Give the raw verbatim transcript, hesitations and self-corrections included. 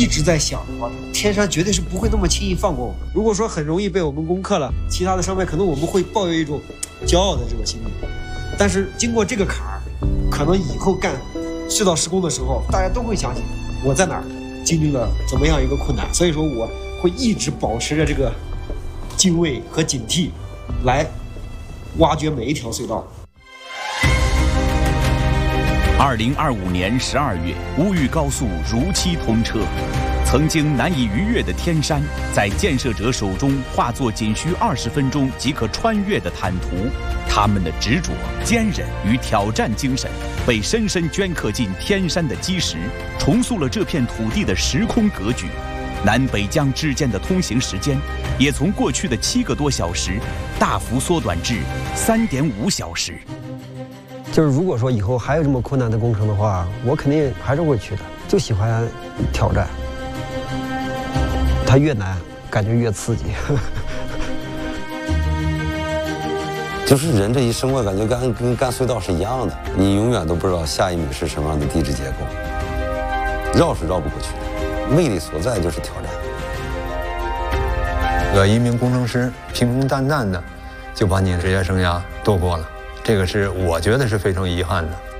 一直在想，哇，天山绝对是不会那么轻易放过我们。如果说很容易被我们攻克了，其他的山脉可能我们会抱有一种骄傲的这个心理。但是经过这个坎儿，可能以后干隧道施工的时候，大家都会想起我在哪儿经历了怎么样一个困难。所以说我会一直保持着这个敬畏和警惕，来挖掘每一条隧道。 二零二五年十二月，乌豫高速如期通车。曾经难以逾越的天山，在建设者手中化作仅需二十分钟即可穿越的坦途。他们的执着、坚韧与挑战精神，被深深镌刻进天山的基石，重塑了这片土地的时空格局。南北疆之间的通行时间，也从过去的七个多小时，大幅缩短至三点五小时。 就是如果说以后还有这么困难的工程的话，我肯定还是会去的。就喜欢挑战，它越难，感觉越刺激。 就是人这一生，我感觉干跟干隧道是一样的，你永远都不知道下一米是什么样的地质结构，绕是绕不过去的。魅力所在就是挑战。 呃，一名工程师平平淡淡的就把你的职业生涯度过了。这个是我觉得是非常遗憾的。